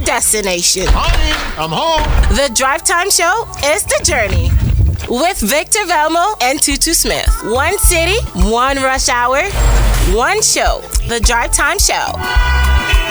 destination. Honey, I'm home. The Drive Time Show is the journey. With Victor Velmo and Tutu Smith. One city, one rush hour, one show. The Drive Time Show.